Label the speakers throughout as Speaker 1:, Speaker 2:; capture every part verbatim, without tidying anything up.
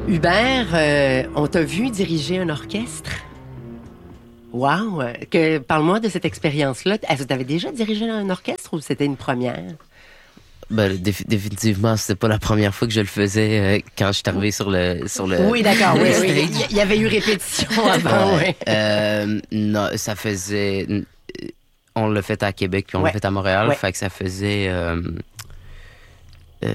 Speaker 1: Hubert, euh, on t'a vu diriger un orchestre? Wow! Que, parle-moi de cette expérience-là. Est-ce que tu avais déjà dirigé un orchestre ou c'était une première?
Speaker 2: Ben, défi- définitivement, c'était pas la première fois que je le faisais euh, quand je suis arrivé sur le sur le
Speaker 1: Oui, d'accord. Oui,
Speaker 2: le
Speaker 1: oui.
Speaker 2: stage.
Speaker 1: Il y avait eu répétition avant, oui.
Speaker 2: Ouais. Euh, non, ça faisait. On l'a fait à Québec puis on
Speaker 1: Ouais.
Speaker 2: l'a fait à Montréal,
Speaker 1: Ouais.
Speaker 2: fait que ça faisait. Euh, euh,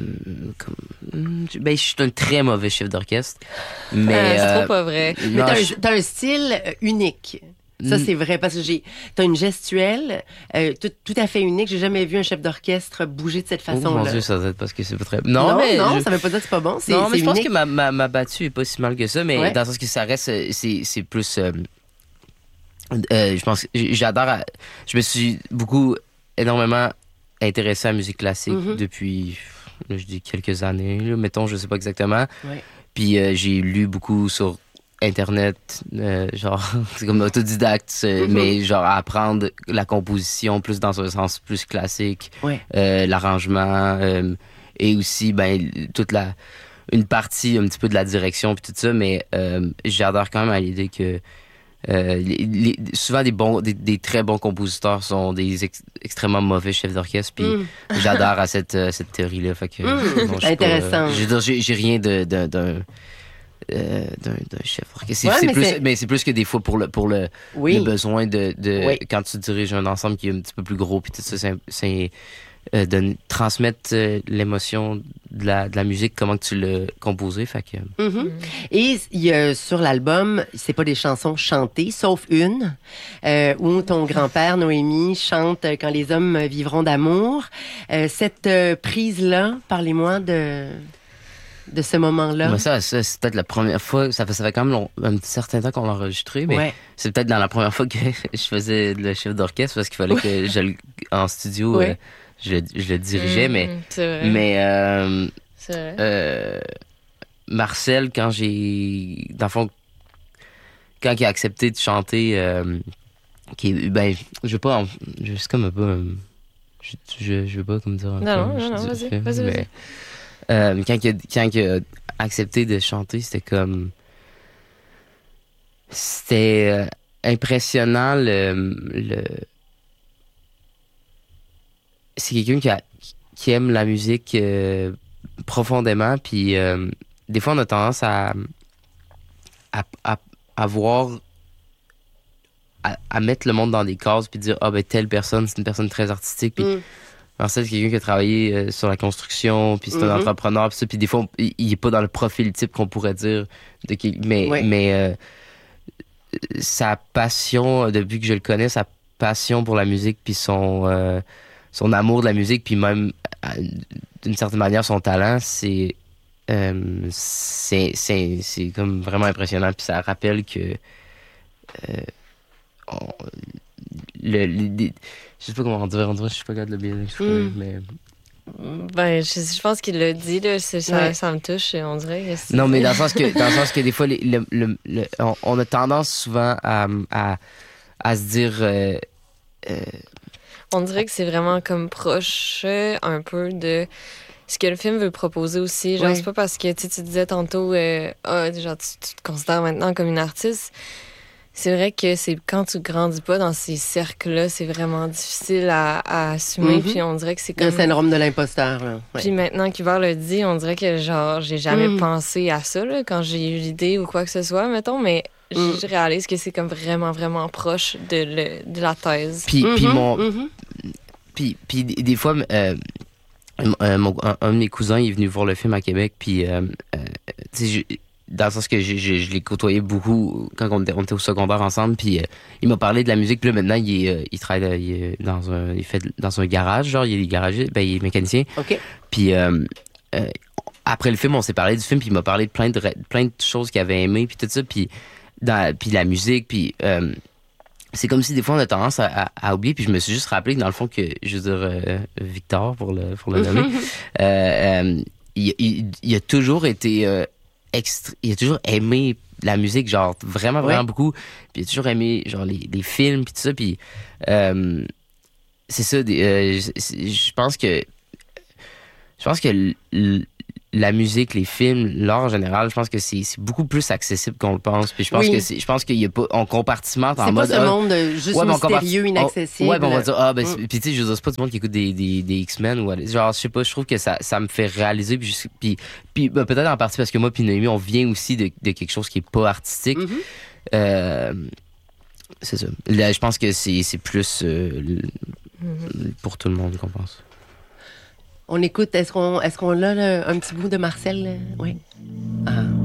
Speaker 2: comme, ben, je suis un très mauvais chef d'orchestre, mais
Speaker 3: Ah, c'est
Speaker 2: euh,
Speaker 3: trop pas vrai.
Speaker 1: Mais
Speaker 2: non,
Speaker 1: t'as,
Speaker 2: je-
Speaker 1: un, t'as un style euh, unique. Ça,
Speaker 2: Mm.
Speaker 1: c'est vrai, parce que j'ai, t'as une gestuelle euh, tout, tout à fait unique. J'ai jamais vu un chef d'orchestre bouger de cette
Speaker 2: Oh, mon
Speaker 1: façon-là.
Speaker 2: Dieu, ça doit être parce que c'est pas très.
Speaker 1: non,
Speaker 2: Non, mais
Speaker 1: non,
Speaker 2: je-
Speaker 1: ça veut pas dire que c'est pas bon. C'est,
Speaker 2: non, mais
Speaker 1: c'est
Speaker 2: je pense
Speaker 1: unique.
Speaker 2: que ma, ma, ma battue est pas si mal que ça, mais
Speaker 1: Ouais.
Speaker 2: dans le sens que ça reste, euh, c'est, c'est plus. euh, euh, je pense que j- j'adore. à- je me suis beaucoup, énormément intéressé à la musique classique
Speaker 1: Mhm.
Speaker 2: depuis, là, je dis quelques années, là, mettons, je sais pas exactement.
Speaker 1: Ouais.
Speaker 2: Puis euh, j'ai lu beaucoup sur Internet, euh, genre, c'est comme autodidacte, c'est-
Speaker 1: Mhm.
Speaker 2: mais genre apprendre la composition plus dans un sens plus classique,
Speaker 1: Ouais.
Speaker 2: euh, l'arrangement, euh, et aussi, ben, toute la, une partie un petit peu de la direction puis tout ça, mais euh, j'adore quand même à l'idée que euh, les- les- souvent des bons, des, des très bons compositeurs sont des ex- extrêmement mauvais chefs d'orchestre, puis
Speaker 1: Mm.
Speaker 2: j'adore à cette, euh, cette théorie-là. Fait que,
Speaker 1: Mm.
Speaker 2: non, je suis pas,
Speaker 1: Intéressant.
Speaker 2: euh, je veux dire, j'ai, j'ai rien de, de- d'un, euh, d'un, d'un chef d'orchestre. C'est,
Speaker 1: Ouais,
Speaker 2: c'est
Speaker 1: mais
Speaker 2: plus,
Speaker 1: c'est-
Speaker 2: mais c'est plus que des fois pour le, pour le,
Speaker 1: Oui.
Speaker 2: le besoin de, de
Speaker 1: Oui.
Speaker 2: quand tu diriges un ensemble qui est un petit peu plus gros, puis tout ça, c'est, c'est euh, de transmettre euh, l'émotion de la, de la musique, comment que tu l'as composé. Fait que,
Speaker 1: Mhm. Et il y a, sur l'album, c'est pas des chansons chantées, sauf une, euh, où ton grand-père, Noémie, chante euh, Quand les hommes vivront d'amour. Euh, cette euh, prise-là, parlez-moi de, de ce moment-là.
Speaker 2: moi, ça, ça, c'est peut-être la première fois, ça fait, ça fait quand même long- un certain temps qu'on l'a enregistré, mais
Speaker 1: Ouais.
Speaker 2: c'est peut-être dans la première fois que je faisais le chef d'orchestre parce qu'il fallait que je le, en studio,
Speaker 1: Ouais.
Speaker 2: euh, je, le- je le dirigeais,
Speaker 3: Mm,
Speaker 2: mais,
Speaker 3: C'est vrai.
Speaker 2: mais euh,
Speaker 3: C'est vrai.
Speaker 2: euh, Marcel, quand j'ai, dans le fond, quand il a accepté de chanter, euh, qui, ben, je veux pas, en- je c'est comme un peu, euh, je, je, je veux pas comme dire. un
Speaker 3: Non,
Speaker 2: peu,
Speaker 3: non,
Speaker 2: je
Speaker 3: non, non,
Speaker 2: dis-
Speaker 3: vas-y,
Speaker 2: fait,
Speaker 3: vas-y,
Speaker 2: mais,
Speaker 3: vas-y.
Speaker 2: euh, quand, il a, quand il a accepté de chanter, c'était comme, c'était euh, impressionnant le, le, c'est quelqu'un qui, a, qui aime la musique euh, profondément, puis euh, des fois on a tendance à à, à, à voir à, à mettre le monde dans des cases puis dire ah ben telle personne c'est une personne très artistique puis
Speaker 1: Mm.
Speaker 2: Marcel c'est quelqu'un qui a travaillé euh, sur la construction puis c'est un
Speaker 1: Mhm.
Speaker 2: entrepreneur puis ça puis des fois on- il, il est pas dans le profil type qu'on pourrait dire de qui, mais
Speaker 1: Ouais.
Speaker 2: mais euh, sa passion euh, depuis que je le connais sa passion pour la musique puis son euh, son amour de la musique puis même euh, d'une certaine manière son talent c'est euh, c'est c'est c'est comme vraiment impressionnant puis ça rappelle que euh, on- le, le- les- je sais pas comment dire on dirait que je suis pas capable de le bien exprimer
Speaker 1: Mm.
Speaker 2: mais
Speaker 3: Ben, je, je pense qu'il l'a dit, là, c'est- ça,
Speaker 1: Ouais.
Speaker 3: ça me touche, on dirait. que c'est-
Speaker 2: non mais dans le sens que dans le sens que des fois les- le, le- le- on, on a tendance souvent à à, à se dire euh, euh,
Speaker 3: On dirait que c'est vraiment comme proche euh, un peu de ce que le film veut proposer aussi. Genre,
Speaker 1: Ouais.
Speaker 3: c'est pas parce que tu sais, tu disais tantôt, euh, ah, genre, tu, tu te considères maintenant comme une artiste. C'est vrai que c'est quand tu grandis pas dans ces cercles-là, c'est vraiment difficile à, à assumer.
Speaker 1: Mhm.
Speaker 3: Puis on dirait que c'est
Speaker 1: Le
Speaker 3: comme.
Speaker 1: syndrome de l'imposteur. Là. Ouais.
Speaker 3: Puis maintenant qu'Hubert le dit, on dirait que genre j'ai jamais
Speaker 1: Mm.
Speaker 3: pensé à ça là, quand j'ai eu l'idée ou quoi que ce soit, mettons, mais
Speaker 1: Mm.
Speaker 3: je réalise que c'est comme vraiment, vraiment proche de, le, de la thèse.
Speaker 2: puis puis
Speaker 1: Mhm,
Speaker 2: mon
Speaker 1: mhm.
Speaker 2: Puis, puis des des fois, euh, euh, mon- un, un de mes cousins il est venu voir le film à Québec, puis euh, euh, tu sais, je- dans le sens que je, je, je l'ai côtoyé beaucoup quand on était, on était au secondaire ensemble, puis euh, il m'a parlé de la musique, puis là maintenant il, est, euh, il travaille euh, il est dans un il fait dans un garage, genre il est garagiste, ben il est mécanicien,
Speaker 1: OK.
Speaker 2: puis euh, euh, après le film on s'est parlé du film, puis il m'a parlé de plein de re- plein de choses qu'il avait aimé, puis tout ça, puis dans puis la musique, puis euh, c'est comme si des fois on a tendance à, à, à oublier, puis je me suis juste rappelé que dans le fond que je veux dire euh, Victor pour le pour le nommer, euh, euh, il, il, il a toujours été euh, extra- il a toujours aimé la musique, genre vraiment vraiment
Speaker 1: Ouais.
Speaker 2: beaucoup, puis il a toujours aimé genre les, les films puis tout ça, puis euh, c'est ça des, euh, je je pense que je pense que l- l- la musique, les films, l'art en général, je pense que c'est, c'est beaucoup plus accessible qu'on le pense. Puis je pense
Speaker 1: Oui.
Speaker 2: que c'est, je pense qu'il y a pas, on compartimente en
Speaker 1: C'est
Speaker 2: mode.
Speaker 1: pas ce
Speaker 2: ah,
Speaker 1: monde euh, juste
Speaker 2: ouais, mais on compart-
Speaker 1: mystérieux,
Speaker 2: on-
Speaker 1: inaccessible.
Speaker 2: Ouais, ben on va dire, ah, ben,
Speaker 1: Mm.
Speaker 2: c'est- puis tu sais, je veux dire, c'est pas du monde qui écoute des, des, des X-Men ou, genre, je sais pas, je trouve que ça, ça me fait réaliser, puis, je- puis, puis ben, peut-être en partie parce que moi, puis Noémie, on vient aussi de, de quelque chose qui est pas artistique.
Speaker 1: Mhm.
Speaker 2: Euh, c'est ça. Là, je pense que c'est, c'est plus euh,
Speaker 3: Mhm.
Speaker 2: pour tout le monde qu'on pense.
Speaker 1: On écoute, est-ce qu'on, est-ce qu'on a là, un petit bout de Marcel? Oui. Ah.